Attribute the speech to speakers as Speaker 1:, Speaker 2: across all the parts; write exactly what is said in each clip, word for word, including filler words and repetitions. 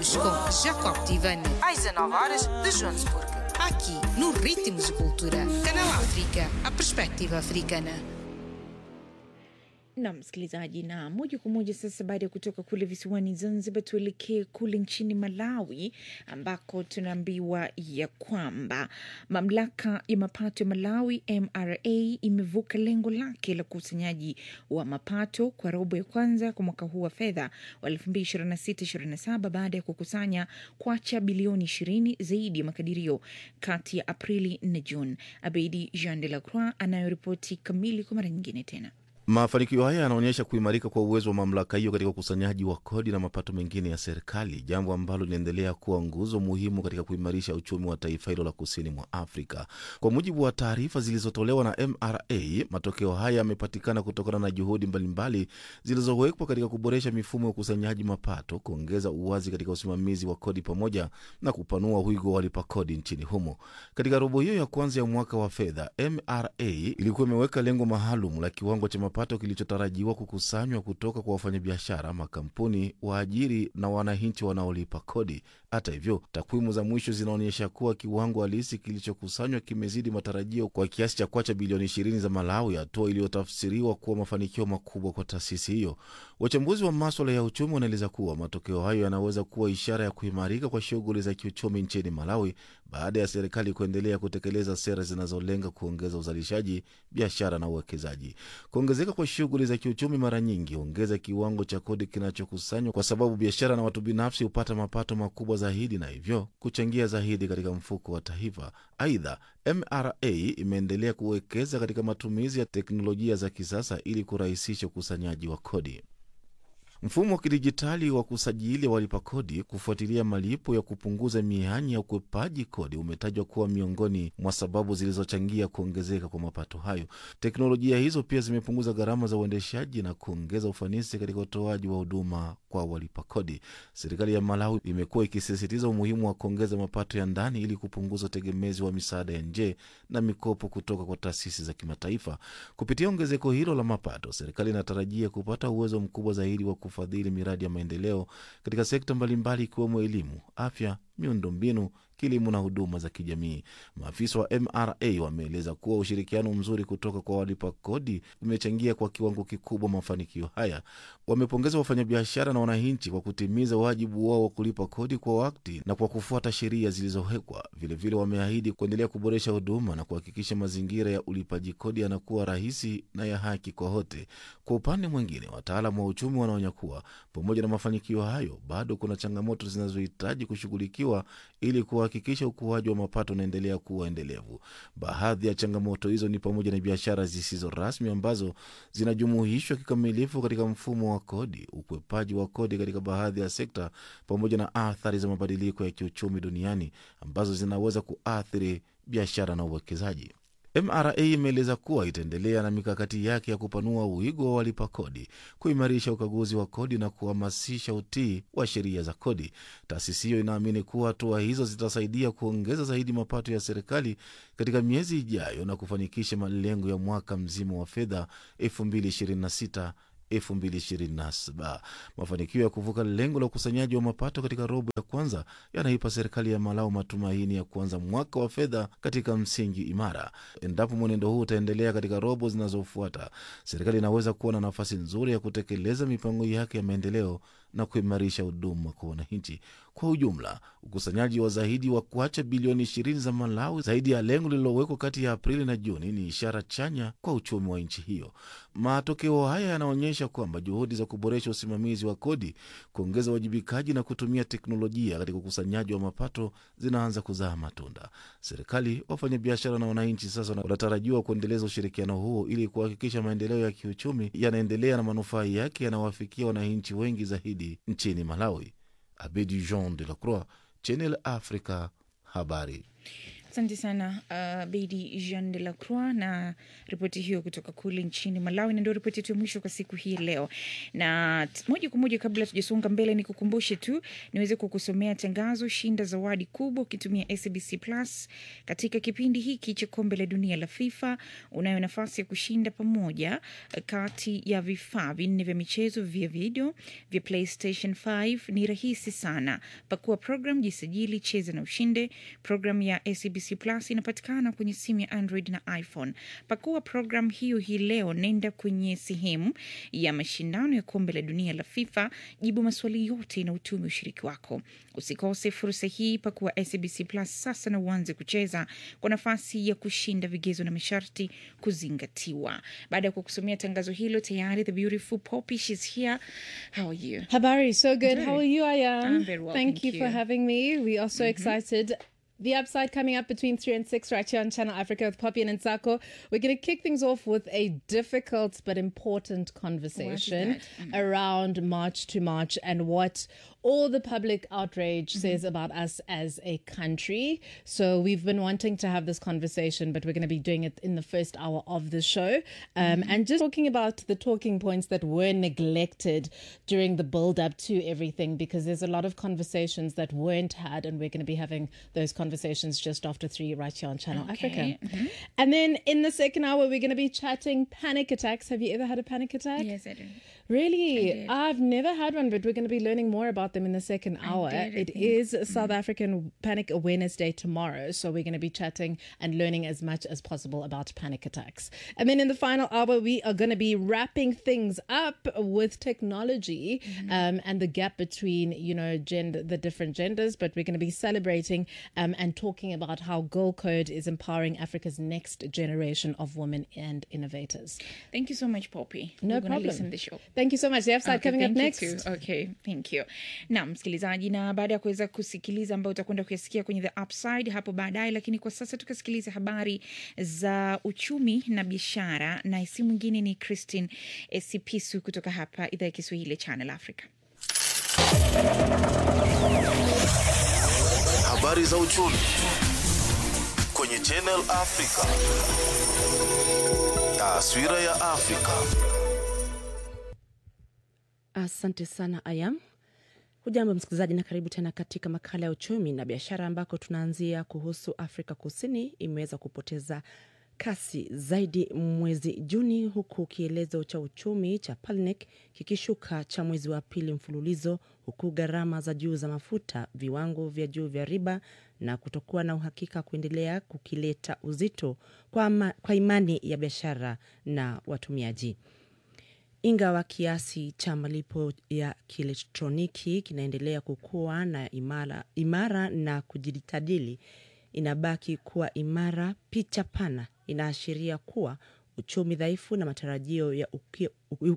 Speaker 1: Conectados com Jacob Tivani, às dezanove horas de Joanesburgo. Aqui, no Ritmos de Cultura. Canal África, a perspectiva africana.
Speaker 2: Na msikilizaji, na moja kwa moja sasa, baada ya kutoka kule visiwani Zanzibar, tuelekee kule nchini Malawi ambako tunaambiwa ya kwamba mamlaka ya mapato ya Malawi M R A imevuka lengo lake la ukusanyaji wa mapato kwa robo ya kwanza kwa mwaka huu wa fedha wa elfu mbili ishirini na sita ishirini na saba baada ya kukusanya kwacha bilioni ishirini zaidi ya makadirio kati ya Aprili na Juni. Abedi Jean de la Croix anayoripoti kamili kwa mara nyingine tena.
Speaker 3: Mafanikio haya yanaonyesha kuimarika kwa uwezo wa mamlaka hiyo katika ukusanyaji wa kodi na mapato mengine ya serikali, jambo ambalo linaendelea kuwa nguzo muhimu katika kuimarisha uchumi wa taifa hilo la kusini mwa Afrika. Kwa mujibu wa taarifa zilizotolewa na M R A, matokeo haya yamepatikana kutokana na juhudi mbalimbali zilizowekwa katika kuboresha mifumo ya ukusanyaji mapato, kuongeza uwazi katika usimamizi wa kodi pamoja na kupanua wigo wa walipa kodi nchini humo. Katika robo hiyo ya kwanza ya mwaka wa fedha, M R A ilikuwa imeweka lengo maalum la kiwango cha mapato kilichotarajiwa kukusanywa kutoka kwa wafanyabiashara, makampuni, waajiri na wananchi wanaolipa kodi. Hata hivyo, takwimu za mwisho zinaonyesha kuwa kiwango halisi kilichokusanywa kimezidi matarajio kwa kiasi cha kwacha bilioni ishirini za Malawi, hatua iliyotafsiriwa kuwa mafanikio makubwa kwa taasisi hiyo. Wachambuzi wa masuala ya uchumi wanaeleza kuwa matokeo hayo yanaweza kuwa ishara ya kuimarika kwa shughuli za kiuchumi nchini Malawi baada ya serikali kuendelea kutekeleza sera zinazolenga kuongeza uzalishaji, biashara na uwekezaji. Kuongezeka kwa shughuli za kiuchumi mara nyingi ongeza kiwango cha kodi kinachokusanywa, kwa sababu biashara na watu binafsi hupata mapato makubwa zaidi na hivyo kuchangia zaidi katika mfuko wa taifa. Aidha, M R A imeendelea kuwekeza katika matumizi ya teknolojia za kisasa ili kurahisisha ukusanyaji wa kodi. Mfumo wa kidijitali wa kusajili walipa kodi, kufuatilia malipo ya kupunguza mianya ya ukwepaji kodi umetajwa kuwa miongoni mwa sababu zilizochangia kuongezeka kwa mapato hayo. Teknolojia hizo pia zimepunguza gharama za uendeshaji na kuongeza ufanisi katika utoaji wa huduma kwa walipa kodi. Serikali ya Malawi imekuwa ikisisitiza umuhimu wa kuongeza mapato ya ndani ili kupunguza tegemezi wa misaada ya nje na mikopo kutoka kwa taasisi za kimataifa. Kupitia ongezeko hilo la mapato, serikali inatarajia kupata uwezo mkubwa zaidi wa kufadhili miradi ya maendeleo katika sekta mbalimbali ikiwemo elimu, afya, miundombinu, kilimo na huduma za kijamii. Maafisa wa M R A wameeleza kuwa ushirikiano mzuri kutoka kwa walipa kodi umechangia kwa kiwango kikubwa mafanikio haya. Wamepongeza wafanyabiashara na wananchi kwa kutimiza wajibu wao wa kulipa kodi kwa wakati na kwa kufuata sheria zilizowekwa. Vile vile wameahidi kuendelea kuboresha huduma na kuhakikisha mazingira ya ulipaji kodi yanakuwa rahisi na ya haki kwa wote. Kwa upande mwingine, wataalamu wa uchumi wanaonya kuwa pamoja na mafanikio hayo, bado kuna changamoto zinazohitaji kushughulikiwa ili kuhakikisha ukuaji wa mapato unaendelea kuwa endelevu. Baadhi ya changamoto hizo ni pamoja na biashara zisizo rasmi ambazo zinajumuishwa kikamilifu katika mfumo wa kodi, ukwepaji wa kodi katika baadhi ya sekta, pamoja na athari za mabadiliko ya kiuchumi duniani ambazo zinaweza kuathiri biashara na uwekezaji. M R A imeeleza kuwa itaendelea na mikakati yake ya kupanua wigo wa walipa kodi, kuimarisha ukaguzi wa kodi na kuhamasisha utii wa sheria za kodi. Taasisi hiyo inaamini kuwa hatua hizo zitasaidia kuongeza zaidi mapato ya serikali katika miezi ijayo na kufanikisha malengo ya mwaka mzima wa fedha elfu mbili ishirini na sita elfu mbili ishirini na saba. Mafanikio ya kuvuka lengo la ukusanyaji wa mapato katika robo ya kwanza yanaipa serikali ya Malawi matumaini ya kuanza mwaka wa fedha katika msingi imara. Endapo mwenendo huu utaendelea katika robo zinazofuata, serikali inaweza kuwa na nafasi nzuri ya kutekeleza mipango yake ya maendeleo na kuimarisha huduma kwa wananchi. Kwa ujumla, ukusanyaji wa zaidi wa kuacha bilioni ishirini za Malawi, zaidi ya lengo lililowekwa kati ya Aprili na Juni, ni ishara chanya kwa uchumi wa nchi hiyo. Matokeo haya yanaonyesha kwamba juhudi za kuboresha usimamizi wa kodi, kuongeza wajibikaji na kutumia teknolojia katika ukusanyaji wa mapato zinaanza kuzaa matunda. Serikali, wafanyabiashara na wananchi sasa wanatarajiwa kuendeleza ushirikiano huo ili kuhakikisha maendeleo ya kiuchumi yanaendelea na manufaa yake yanawafikia wananchi wengi zaidi nchini Malawi. Abedi Jean de la Croix, Channel Africa, habari.
Speaker 2: Asante sana uh, Bedi Jean de la Croix na ripoti hiyo kutoka kule nchini Malawi, na ndio ripoti yetu ya mwisho kwa siku hii leo. Na moja kwa moja kabla tujasonga mbele, ni kukumbushe tu niweze kukusomea tangazo: shinda zawadi kubwa ukitumia S A B C Plus katika kipindi hiki cha kombe la dunia la FIFA. Unayo nafasi ya kushinda pamoja kati ya vifaa vinne vya michezo vya video vya PlayStation five. Ni rahisi sana. Pakua program, jisajili, cheza na ushinde. Program ya S A B C Plus inapatikana kwenye simu ya Android na iPhone. Pakua program hiyo hii leo, nenda kwenye sehemu ya mashindano ya kombe la dunia la FIFA, jibu maswali yote na utume ushiriki wako. Usikose fursa hii, pakua S A B C Plus sasa na uanze kucheza kwa nafasi ya kushinda, vigezo na masharti kuzingatiwa. Baada ya kukusomea tangazo hilo, tayari the beautiful Poppy, she's here. How are you?
Speaker 4: Habari, so good.
Speaker 2: Good.
Speaker 4: How are you, Ayam?
Speaker 2: I'm very well,
Speaker 4: Thank,
Speaker 2: thank
Speaker 4: you,
Speaker 2: you.
Speaker 4: for having me. We are so
Speaker 2: Mhm.
Speaker 4: excited. The Upside coming up between three and six right here on Channel Africa with Poppy and Nsako. We're going to kick things off with a difficult but important conversation
Speaker 2: that? Mm.
Speaker 4: around March to March and what all the public outrage says about us as a country. So we've been wanting to have this conversation, but we're going to be doing it in the first hour of the show. Um, and just talking about the talking points that were neglected during the build up to everything, because there's a lot of conversations that weren't had, and we're going to be having those conversations just after three right here on Channel
Speaker 2: Okay.
Speaker 4: Africa.
Speaker 2: Mhm.
Speaker 4: And then in the second hour, we're going to be chatting panic attacks. Have you ever had a panic attack?
Speaker 2: Yes, I do.
Speaker 4: Really?
Speaker 2: I did.
Speaker 4: I've never had one, but we're going to be learning more about them in the second hour.
Speaker 2: did, I
Speaker 4: It
Speaker 2: think.
Speaker 4: is South African Panic Awareness Day tomorrow, so we're going to be chatting and learning as much as possible about panic attacks. And then in the final hour, we are going to be wrapping things up with technology um, and the gap between, you know, gender, the different genders, but we're going to be celebrating um, and talking about how Girl Code is empowering Africa's next generation of women and innovators.
Speaker 2: Thank you so much, Poppy.
Speaker 4: No
Speaker 2: We're gonna
Speaker 4: problem.
Speaker 2: listen to the show.
Speaker 4: Thank you so much. The Upside
Speaker 2: Okay,
Speaker 4: coming up
Speaker 2: thank you
Speaker 4: next.
Speaker 2: too. Okay, thank you. Na msikilizaji, na baada ya kuweza kusikiliza ambayo utakwenda kuyasikia kwenye The Upside hapo baadaye, lakini kwa sasa tukasikiliza habari za uchumi na biashara, na si mwingine ni Christine Esipisu kutoka hapa idhaa ya Kiswahili ya Channel Africa.
Speaker 3: Habari za uchumi kwenye Channel Africa. Taswira ya Afrika.
Speaker 5: Asante sana Ayam. Hujambo msikilizaji, na karibu tena katika makala ya uchumi na biashara, ambako tunaanzia kuhusu Afrika Kusini imeweza kupoteza kasi zaidi mwezi Juni, huku kielezo cha uchumi cha Palnek kikishuka cha mwezi wa pili mfululizo, huku gharama za juu za mafuta, viwango vya juu vya riba na kutokuwa na uhakika kuendelea kukileta uzito kwa, ama, kwa imani ya biashara na watumiaji. Ingawa kiasi cha malipo ya kielektroniki kinaendelea kukua na imara, imara na kujitadili, inabaki kuwa imara. Picha pana inaashiria kuwa uchumi dhaifu na matarajio ya, uki, u,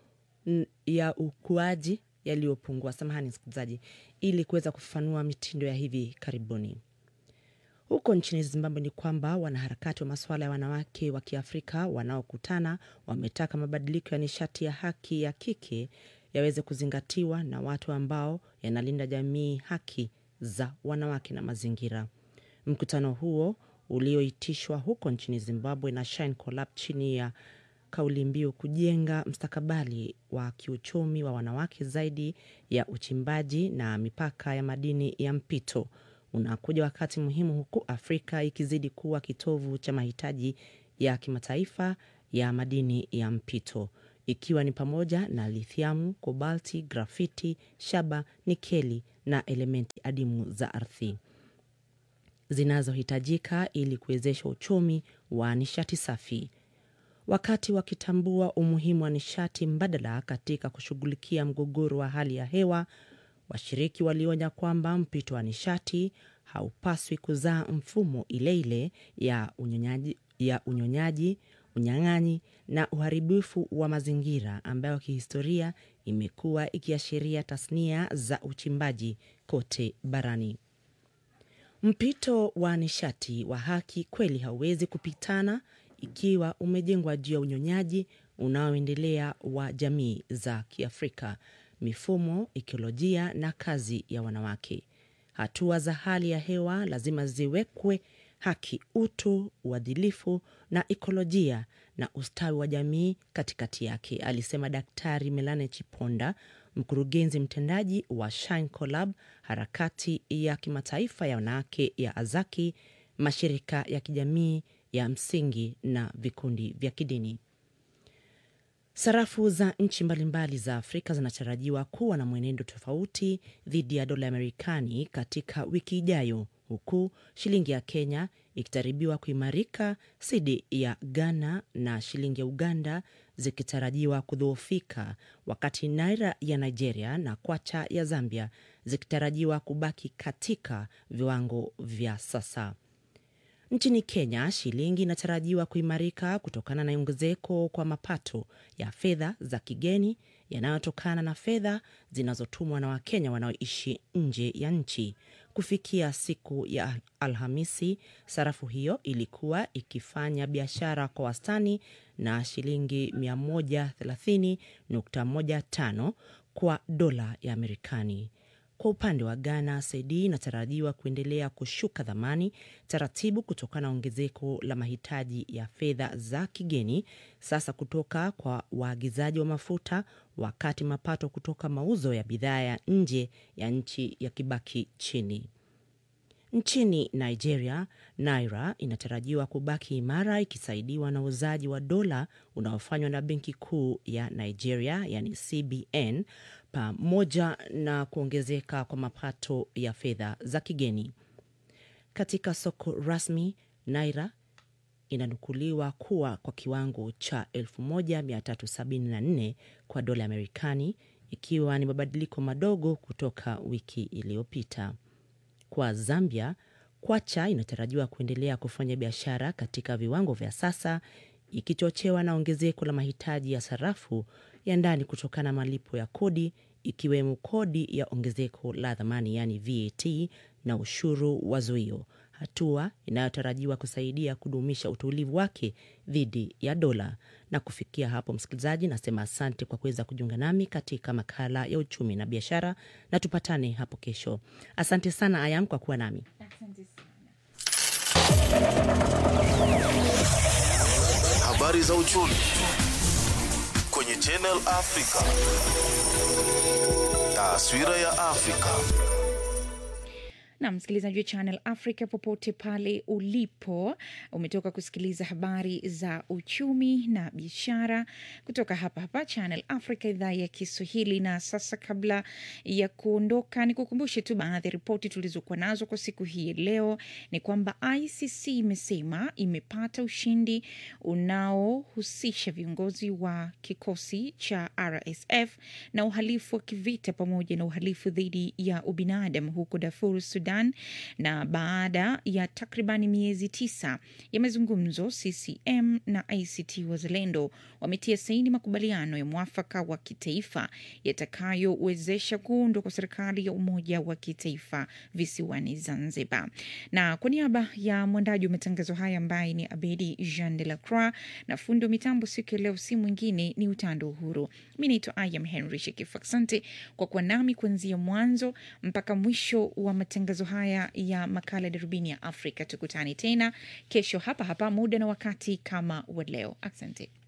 Speaker 5: ya ukuaji yaliyopungua. Samahani msikilizaji, ili kuweza kufafanua mitindo ya hivi karibuni. Huko nchini Zimbabwe ni kwamba wanaharakati wa masuala ya wanawake wa Kiafrika wanaokutana wametaka mabadiliko ya nishati ya haki ya kike yaweze kuzingatiwa na watu ambao yanalinda jamii, haki za wanawake na mazingira. Mkutano huo ulioitishwa huko nchini Zimbabwe na Shine Collab chini ya kauli mbiu kujenga mstakabali wa kiuchumi wa wanawake zaidi ya uchimbaji na mipaka ya madini ya mpito, unakuja wakati muhimu huku Afrika ikizidi kuwa kitovu cha mahitaji ya kimataifa ya madini ya mpito, ikiwa ni pamoja na lithiamu, kobalti, grafiti, shaba, nikeli na elementi adimu za ardhi zinazohitajika ili kuwezesha uchumi wa nishati safi. Wakati wakitambua umuhimu wa nishati mbadala katika kushughulikia mgogoro wa hali ya hewa, washiriki walionya kwamba mpito wa nishati haupaswi kuzaa mfumo ile ile ya unyonyaji, ya unyonyaji, unyang'anyi na uharibifu wa mazingira ambayo kihistoria imekuwa ikiashiria tasnia za uchimbaji kote barani. Mpito wa nishati wa haki kweli hauwezi kupitana ikiwa umejengwa juu ya unyonyaji unaoendelea wa jamii za Kiafrika, mifumo, ekolojia na kazi ya wanawake. Hatua za hali ya hewa lazima ziwekwe haki, utu, uadilifu na ekolojia na ustawi wa jamii katikati yake, alisema Daktari Melanie Chiponda, mkurugenzi mtendaji wa Shine Collab, harakati ya kimataifa ya wanawake ya Azaki, mashirika ya kijamii ya msingi na vikundi vya kidini. Sarafu za nchi mbalimbali za Afrika zinatarajiwa kuwa na mwenendo tofauti dhidi ya dola ya Marekani katika wiki ijayo, huku shilingi ya Kenya ikitarajiwa kuimarika dhidi ya Ghana na shilingi ya Uganda zikitarajiwa kudhoofika, wakati naira ya Nigeria na kwacha ya Zambia zikitarajiwa kubaki katika viwango vya sasa. Nchini Kenya, shilingi inatarajiwa kuimarika kutokana na ongezeko kwa mapato ya fedha za kigeni yanayotokana na fedha zinazotumwa na Wakenya wanaoishi nje ya nchi. Kufikia siku ya Alhamisi, sarafu hiyo ilikuwa ikifanya biashara kwa wastani na shilingi mia moja thelathini nukta moja tano kwa dola ya Amerikani. Kwa upande wa Ghana, cedi inatarajiwa kuendelea kushuka thamani taratibu kutokana na ongezeko la mahitaji ya fedha za kigeni sasa kutoka kwa waagizaji wa mafuta, wakati mapato kutoka mauzo ya bidhaa ya nje ya nchi yakibaki chini. Nchini Nigeria, naira inatarajiwa kubaki imara ikisaidiwa na uzaji wa dola unaofanywa na Benki Kuu ya Nigeria, yani C B N, pamoja na kuongezeka kwa mapato ya fedha za kigeni. Katika soko rasmi, naira inanukuliwa kuwa kwa kiwango cha elfu moja mia tatu sabini na nne kwa dola Amerikani, ikiwa ni mabadiliko madogo kutoka wiki iliyopita. Kwa Zambia, kwacha inatarajiwa kuendelea kufanya biashara katika viwango vya sasa, ikichochewa na ongezeko la mahitaji ya sarafu ya ndani kutokana na malipo ya kodi, ikiwemo kodi ya ongezeko la thamani yani V A T na ushuru wa zuio, hatua inayotarajiwa kusaidia kudumisha utulivu wake dhidi ya dola. Na kufikia hapo, msikilizaji, nasema asante kwa kuweza kujiunga nami katika makala ya uchumi na biashara, na tupatane hapo kesho. Asante sana Ayam kwa kuwa nami.
Speaker 2: Asante sana.
Speaker 3: Habari za uchumi kwenye Channel Africa. Taswira ya Afrika.
Speaker 2: Na msikilizaji wa Channel Africa popote pale ulipo, umetoka kusikiliza habari za uchumi na biashara kutoka hapa hapa Channel Africa, idhaa ya Kiswahili. Na sasa, kabla ya kuondoka, ni kukumbushe tu baadhi ya ripoti tulizokuwa nazo kwa siku hii leo. Ni kwamba I C C imesema imepata ushindi unaohusisha viongozi wa kikosi cha R S F na uhalifu wa kivita pamoja na uhalifu dhidi ya ubinadamu huko Darfur, Sudan. Na baada ya takribani miezi tisa ya mazungumzo, C C M na A C T Wazalendo wametia saini makubaliano ya mwafaka wa kitaifa yatakayowezesha kuundwa kwa serikali ya umoja wa kitaifa visiwani Zanzibar. Na kwa niaba ya mwandaji wa matangazo haya ambaye ni Abedi Jean de la Croix, na fundo mitambo siku ya leo si mwingine ni Utando Uhuru. Mimi naitwa Ayam Henry Shekifu. Asante kwa kuwa nami kuanzia mwanzo mpaka mwisho wa matangazo haya ya makala Darubini ya Afrika. Tukutane tena kesho hapa hapa muda na wakati kama wa leo. Asante.